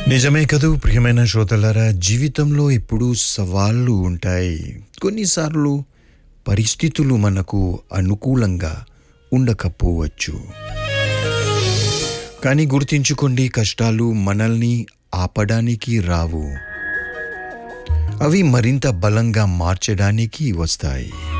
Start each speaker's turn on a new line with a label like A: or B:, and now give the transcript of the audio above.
A: నిజమే కదూ ప్రియమైన శ్రోతలారా, జీవితంలో ఎప్పుడూ సవాళ్ళు ఉంటాయి. కొన్నిసార్లు పరిస్థితులు మనకు అనుకూలంగా ఉండకపోవచ్చు. కానీ గుర్తుంచుకోండి, కష్టాలు మనల్ని ఆపడానికి రావు. అవి మరింత బలంగా మార్చడానికి వస్తాయి.